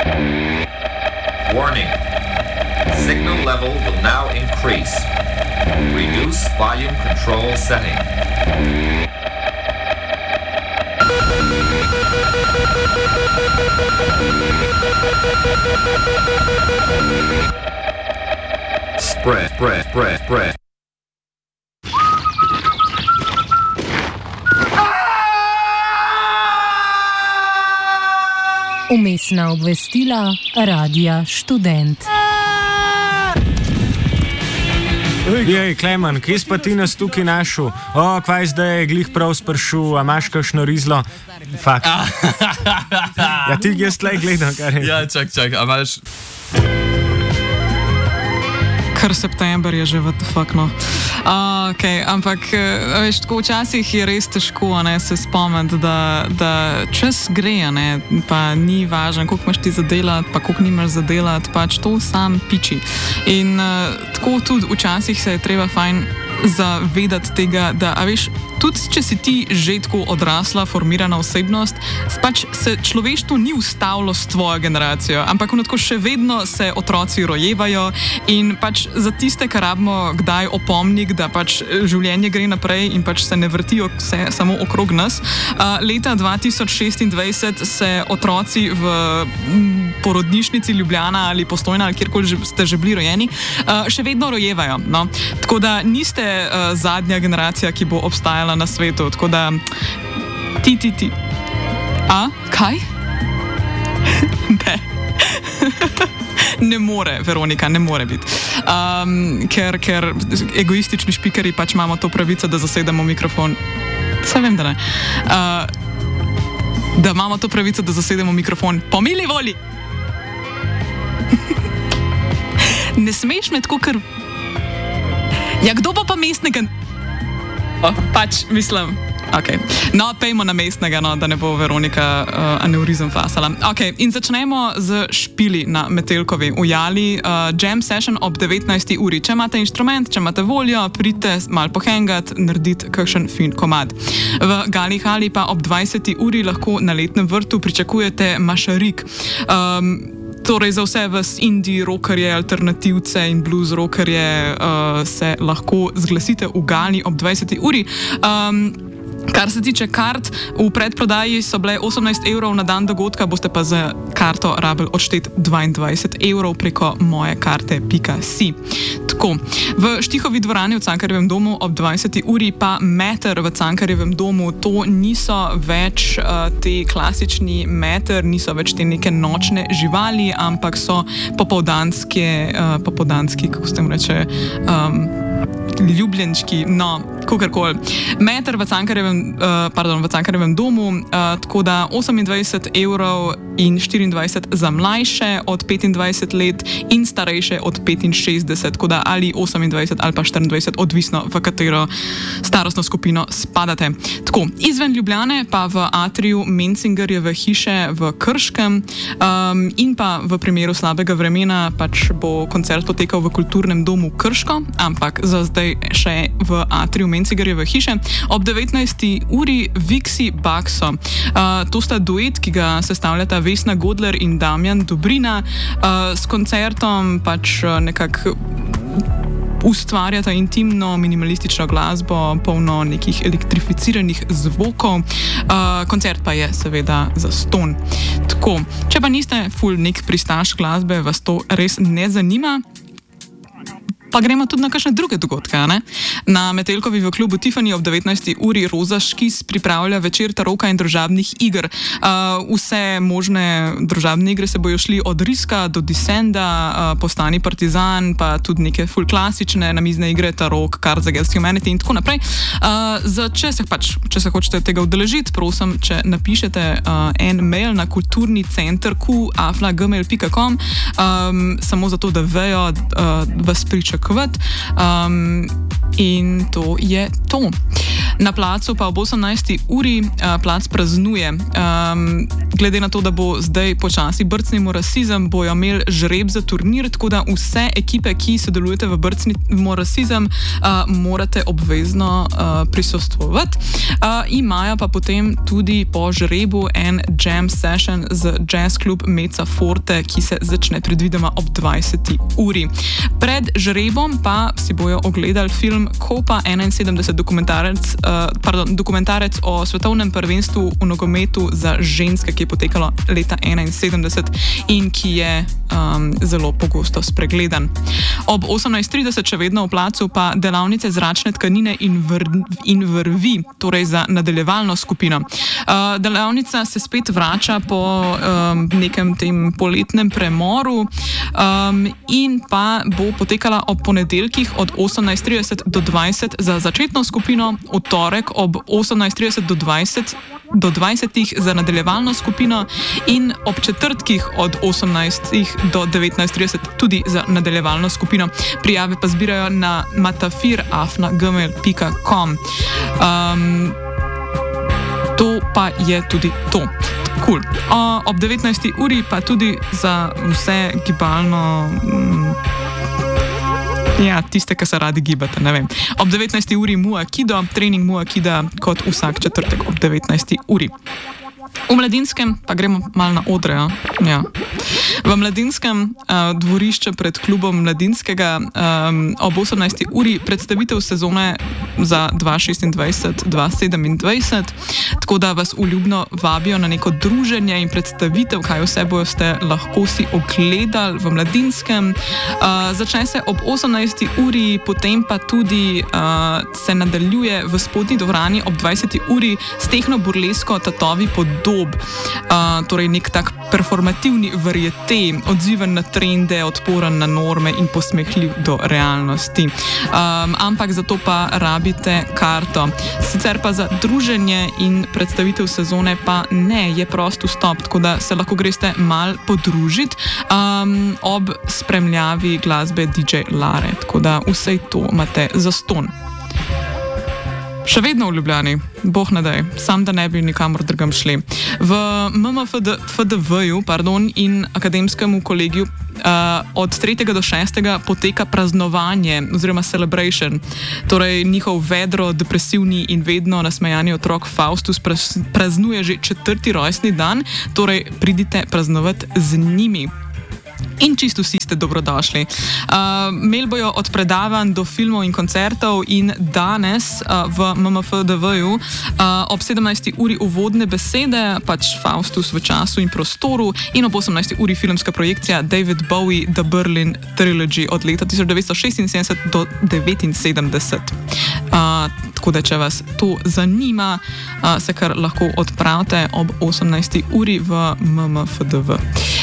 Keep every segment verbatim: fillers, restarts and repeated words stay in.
Warning. Signal level will now increase. Reduce volume control setting. Spread, spread, spread, spread. Umestna obvestila Radia Študent. Jej, Klemen, kje si pa ti nas tukaj našel? O, kvaj zdaj je glih prav sprašul, a imaš kakšno rizlo? Fakt. Ja, ti jaz tlej gledam, kar je. Ja, čak, čak, a imaš... Kar september je že v the fuck, no. Uh, okay, ampak, veš, tako včasih je res težko, ne, se spomniti, da, da čas gre, ne, pa ni važno, koliko imaš ti zadelati, pa koliko nimaš zadelati, pač to sam piči. In uh, tako tudi včasih se je treba fajn zavedati tega, da, a veš, tudi če si ti že tako odrasla, formirana osebnost, pač se človeštvo ni ustavilo s tvojo generacijo, ampak tako še vedno se otroci rojevajo in pač za tiste, kar rabimo kdaj opomnik, da pač življenje gre naprej in pač se ne vrtijo vse samo okrog nas. Uh, leta dva tisoč šestindvajset se otroci v porodnišnici Ljubljana ali Postojna ali kjerkoli ste že bili rojeni, uh, še vedno rojevajo. No? Tako da niste uh, zadnja generacija, ki bo obstajala na svetu, tako da ti, ti, ti. A? Kaj? Ne. Ne more, Veronika, ne more biti. Um, ker, ker egoistični špikeri pač imamo to pravico, da zasedemo mikrofon. Saj vem, da ne. Uh, da imamo to pravico, da zasedemo mikrofon po mili volji. Ne smeš me tako, ker... Ja, kdo bo pa mestnega... Oh, pač, mislim... Okay. No, pejmo na mestnega, no, da ne bo Veronika uh, aneurizem fasala. Okay, in začnemo z špili na Metelkovi v Jali. Uh, jam session ob devetnajsti uri. Če imate inštrument, če imate voljo, pridite malo pohengat, narediti kakšen fin komad. V Gali Hali pa ob dvajseti uri lahko na letnem vrtu pričakujete mašarik. Um, Torej, za vse vas indie rockerje, alternativce in blues rockerje uh, se lahko zglasite v Gali ob dvajseti uri. Um, Kar se tiče kart, v predprodaji so bile osemnajst evrov na dan dogodka, boste pa za karto rabili odšteti dvaindvajset evrov preko mojekarte pika si. Tako, v Štihovi dvorani v Cankarjevem domu ob dvajseti uri pa meter v Cankarjevem domu. To niso več uh, te klasični meter, niso več te neke nočne živali, ampak so popoldanske, uh, popoldanski, kako se mu reče, um, ljubljenčki, no, kakorkoli. Meter v Cankarjevem, uh, pardon, v Cankarjevem domu, uh, tako da osemindvajset evrov in štiriindvajset za mlajše od petindvajset let in starejše od petinšestdeset, tako da ali osemindvajset ali pa štiriindvajset, odvisno v katero starostno skupino spadate. Tako, izven Ljubljane pa v atriju Mencingerjeve hiše v Krškem um, in pa v primeru slabega vremena pač bo koncert potekal v Kulturnem domu Krško, ampak za zdaj še v atriju Mencingerjeve hiše ob devetnajsti uri Vixi Baxo. Uh, to sta duet, ki ga sestavljata Vesna Godler in Damjan Dobrina. Uh, s koncertom pač nekako ustvarjata intimno, minimalistično glasbo, polno nekih elektrificiranih zvokov. Uh, koncert pa je seveda zastonj. Tako, če pa niste ful nek pristaš glasbe, vas to res ne zanima, pa gremo tudi na kakšne druge dogodke, ne? Na Metelkovi v klubu Tiffany ob devetnajsti uri Roza Škis pripravlja večer taroka in družabnih iger. Uh, vse možne družabne igre se bojo šli od Riska do Descenda, uh, Postani partizan, pa tudi neke full klasične namizne igre, tarok, Cards Against Humanity in tako naprej. Uh, za, če, se, pač, če se hočete tega udeležiti, prosim, če napišete uh, en mail na kulturni center q afna gmail pika com, um, samo zato, da vejo, uh, vas pričakovati. Um, in to je to. Na placu pa ob osemnajsti uri uh, plac praznuje. Um, glede na to, da bo zdaj počasi brcnimo rasizem, bojo imeli žreb za turnir, tako da vse ekipe, ki sodelujete v brcnimo rasizem, uh, morate obvezno uh, prisostvovati. Uh, imajo pa potem tudi po žrebu en jam session z jazz klub Mezza Forte, ki se začne predvidoma ob dvajseti uri. Pred žrebom pa si bojo ogledali film Copa enainsedemdeset dokumentarec, uh, pardon, dokumentarec o svetovnem prvenstvu v nogometu za ženske, ki je potekalo leta enainsedemdeset in ki je um, zelo pogosto spregledan. Ob osemnajst trideset še vedno v placu pa delavnice zračne tkanine in, vr in vrvi, torej za nadaljevalno skupino. Uh, delavnica se spet vrača po um, nekem tem poletnem premoru um, in pa bo potekala ob ponedeljkih od osemnajst trideset do dvajset za začetno skupino, v torek ob osemnajst trideset do dvajset do dvajsetih za nadaljevalno skupino in ob četrtkih od osemnajstih do devetnajst trideset tudi za nadaljevalno skupino. Prijave pa zbirajo na matafir afna gmail pika com. Um, to pa je tudi to. Cool. O, ob devetnajsti uri pa tudi za vse gibalno... Mm, Ja, tiste, ki se radi gibate, ne vem. Ob devetnajsti uri Muay Kido, trening Muay Kida kot vsak četrtek ob devetnajsti uri. V Mladinskem, pa gremo malo na odre, ja. V Mladinskem uh, dvorišče pred klubom Mladinskega um, ob osemnajsti uri predstavitev sezone za dva šestindvajset dva sedemindvajset, tako da vas uljubno vabijo na neko druženje in predstavitev, kaj vse boste lahko si ogledali v Mladinskem. Uh, začne se ob osemnajsti uri, potem pa tudi uh, se nadaljuje v spodnji dvorani ob dvajseti uri s tehno-burlesko Tatovi podob, uh, torej nek tak performativni varjete, odziven na trende, odporen na norme in posmehljiv do realnosti. Um, ampak zato pa rabite karto. Sicer pa za druženje in predstavitev sezone pa ne, je prost vstop, tako da se lahko greste mal podružiti um, ob spremljavi glasbe D J Lare, tako da vse to imate zastonj. Še vedno v Ljubljani, boh ne daj, sam da ne bi nikamor drugam šli. V M M F D V-ju pardon, in akademskemu kolegiju uh, od tretjega do šestega poteka praznovanje oziroma celebration. Torej njihov vedro, depresivni in vedno nasmejani otrok Faustus praznuje že četrti rojstni dan, torej pridite praznovati z njimi. In čisto vsi ste dobrodošli. Uh, Imeli bojo od predavanj do filmov in koncertov in danes uh, v M M F D V-ju uh, ob sedemnajsti uri uvodne besede, pač Faustus v času in prostoru, in ob osemnajsti uri filmska projekcija David Bowie The Berlin Trilogy od leta tisoč devetsto šestinsedemdeset do devetinsedemdeset. Uh, tako da, če vas to zanima, uh, se kar lahko odpravite ob osemnajsti uri v M M F D V.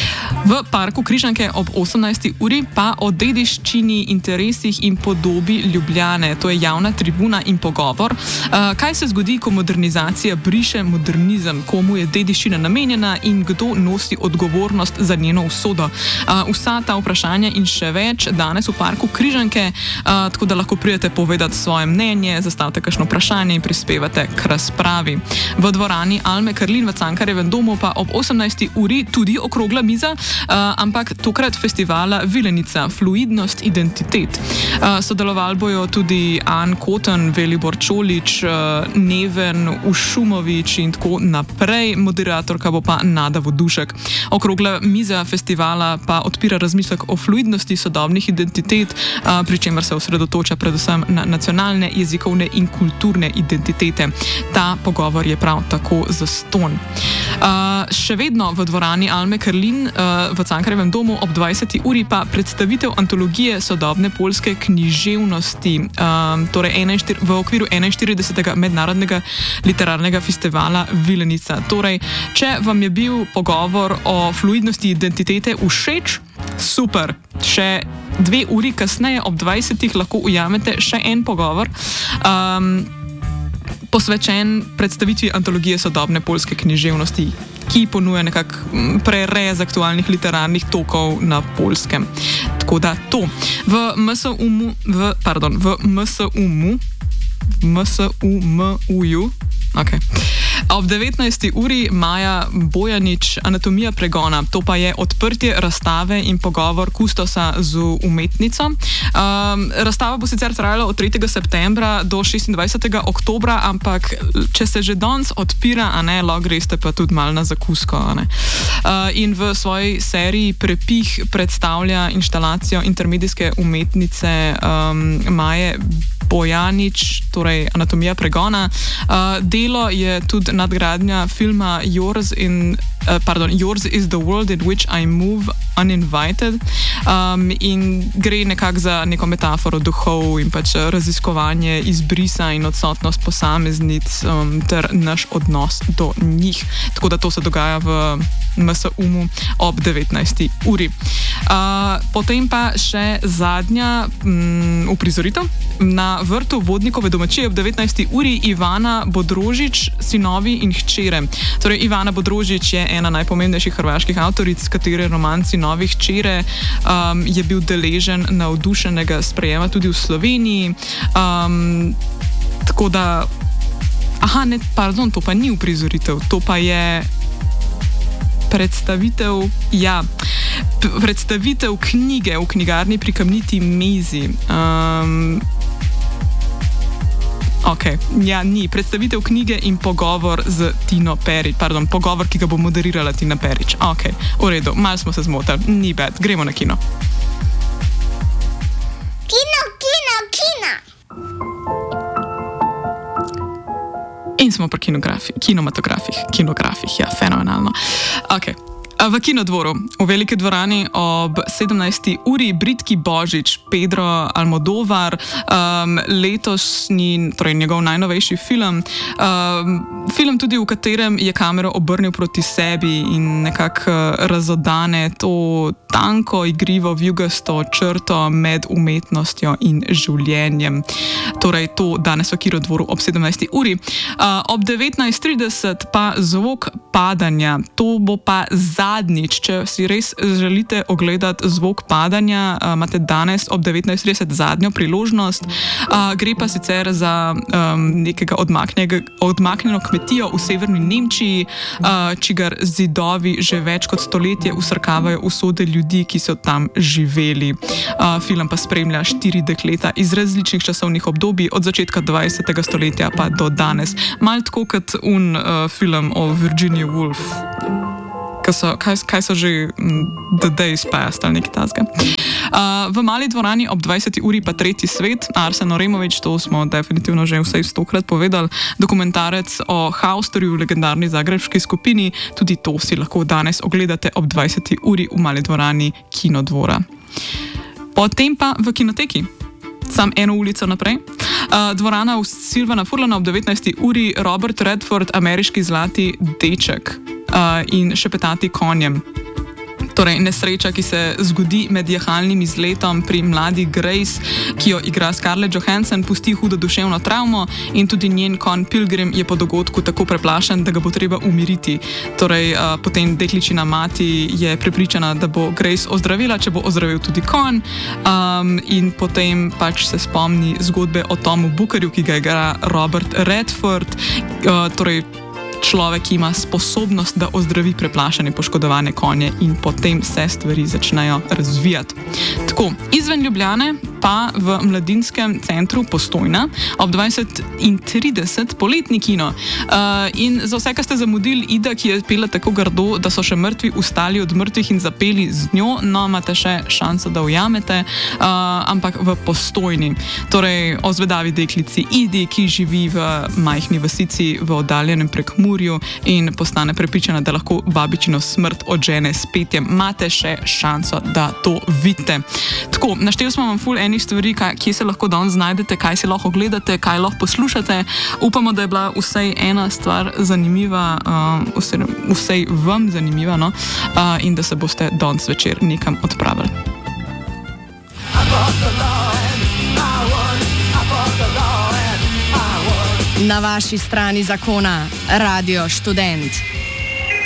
V parku Križanke ob osemnajsti uri pa o dediščini, interesih in podobi Ljubljane. To je javna tribuna in pogovor. Uh, kaj se zgodi, ko modernizacija briše modernizem, komu je dediščina namenjena in kdo nosi odgovornost za njeno usodo. Uh, vsa ta vprašanja in še več danes v parku Križanke, uh, tako da lahko pridete povedati svoje mnenje, zastavite kakšno vprašanje in prispevate k razpravi. V dvorani Alme Karlin v Cankarjevem domu pa ob osemnajsti uri tudi okrogla miza, Uh, ampak tokrat festivala Vilenica, fluidnost identitet. Uh, sodelovali bojo tudi An Koten, Velibor Čolič, uh, Neven Ušumovič in tako naprej. Moderatorka bo pa Nada Vodušek. Okrogla miza festivala pa odpira razmislek o fluidnosti sodobnih identitet, uh, pri čemer se osredotoča predvsem na nacionalne, jezikovne in kulturne identitete. Ta pogovor je prav tako zastonj. Uh, še vedno v dvorani Alme Karlin uh, v Cankarjevem domu ob dvajseti uri pa predstavitev antologije sodobne poljske književnosti, um, torej v okviru enainštiridesetega mednarodnega literarnega festivala Vilenica. Torej, če vam je bil pogovor o fluidnosti identitete všeč, super. Še dve uri kasneje ob dvajsetih lahko ujamete še en pogovor, um, posvečen predstavitvi antologije sodobne poljske književnosti, ki ponuja nekak prerez aktualnih literarnih tokov na Poljskem. Tako da to. V M S U M-u, v, pardon, v M S U M-u, M S U M U J. Okay. Ob devetnajsti uri Maja Bojanič, Anatomija pregona. To pa je odprtje razstave in pogovor kustosa z umetnico. Um, razstava bo sicer trajala od tretjega septembra do šestindvajsetega oktobra, ampak če se že danes odpira, a ne, lahko greste pa tudi malo na zakusko. A ne. Uh, in v svoji seriji Prepih predstavlja inštalacijo intermedijske umetnice um, Maje Bojanič, torej Anatomija pregona. Uh, delo je tudi nadgradnja filma Yours, in, uh, pardon, Yours is the World in Which I Move Uninvited, um, in gre nekako za neko metaforo duhov in pač raziskovanje izbrisa in odsotnost posameznic um, ter naš odnos do njih. Tako da to se dogaja v M S U M U ob devetnajsti uri. Uh, potem pa še zadnja um, uprizoritev na vrtu Vodnikove domačije ob devetnajsti uri Ivana Bodrožič, Sinovi in hčere. Torej, Ivana Bodrožič je ena najpomembnejših hrvaških avtoric, katere roman Sinovi hčere um, je bil deležen navdušenega sprejema tudi v Sloveniji. Um, tako da, aha, ne, pardon, to pa ni uprizoritev, to pa je predstavitev, ja, predstavitev knjige v knjigarni pri Kamniti Mezi. Um, Ok, ja, ni. Predstavitev knjige in pogovor z Tino Perič. Pardon, pogovor, ki ga bo moderirala Tina Perič. Ok, v redu, malo smo se zmotili. Ni bad, gremo na kino. Kino, kino, kino! In smo pri kinematografih. Kinografih, ja, fenomenalno. Ok. V Kinodvoru, v veliki dvorani ob sedemnajsti uri bridki Božič, Pedro Almodovar, um, letošnji, torej njegov najnovejši film. Um, film tudi, v katerem je kamero obrnil proti sebi in nekako razodane to tanko, igrivo, vjugasto črto med umetnostjo in življenjem. Torej to danes v Kinodvoru ob sedemnajsti uri. Uh, ob devetnajst trideset pa Zvok padanja. To bo pa zadnjič, če si res želite ogledati Zvok padanja, uh, imate danes ob devetnajst trideset zadnjo priložnost. Uh, gre pa sicer za um, nekega odmaknjeno kmetijo v severni Nemčiji, uh, čigar zidovi že več kot stoletje usrkavajo usode ljudi, ki so tam živeli. Uh, film pa spremlja štiri dekleta iz različnih časovnih obdobij, od začetka dvajsetega stoletja pa do danes. Mal tako kot un uh, film o Virginia Woolf. So, kaj, kaj so že um, The Days Past ali nekaj tasga. Uh, v Mali dvorani ob dvajseti uri pa Tretji svet, Arsen Oremovič, to smo definitivno že vsej stokrat povedali, dokumentarec o Hausterju v legendarni zagrebški skupini, tudi to si lahko danes ogledate ob dvajseti uri v Mali dvorani Kinodvora. Potem pa v Kinoteki, sam eno ulico naprej, uh, dvorana v Silvana Furlana ob devetnajsti uri Robert Redford, Ameriški zlati deček. Uh, in šepetati konjem. Torej, nesreča, ki se zgodi med jahalnim izletom pri mladi Grace, ki jo igra Scarlett Johansson, pusti hudo duševno travmo in tudi njen konj Pilgrim je po dogodku tako preplašen, da ga bo treba umiriti. Torej, uh, potem dekličina mati je prepričana, da bo Grace ozdravila, če bo ozdravil tudi konj, um, in potem pač se spomni zgodbe o Tomu Bookerju, ki ga igra Robert Redford, uh, torej človek, ki ima sposobnost, da ozdravi preplašene, poškodovane konje, in potem se stvari začnejo razvijati. Tako, izven Ljubljane pa v Mladinskem centru Postojna ob dvajset trideset poletni kino. Uh, in za vse, kar ste zamudili Ida, ki je pela tako grdo, da so še mrtvi ustali od mrtvih in zapeli z njo, no, imate še šanso, da ujamete, uh, ampak v Postojni. Torej, o zvedavi deklici Idi, ki živi v majhni vasici v oddaljenem Prekmurju in postane prepričana, da lahko babičino smrt odžene s petjem. Imate še šanso, da to vidite. Tako, naštel smo vam ful enih stvari, kaj, kje se lahko danes znajdete, kaj si lahko gledate, kaj lahko poslušate. Upamo, da je bila vsej ena stvar zanimiva, uh, vsej, vsej vam zanimiva, no? uh, in da se boste danes večer nekam odpravili. Na vaši strani zakona, Radio Študent.